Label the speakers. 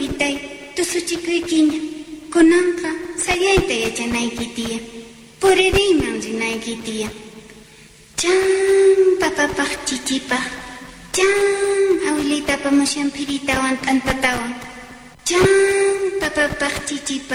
Speaker 1: taytay, tusuchikuykiña. Kunanqa sayayta yachanayki puririyman rinayki tiya. Chan papapaq chichipaq, chan awilita apamushan phiritawan t'antatawan. Chan papapaq chichipaq.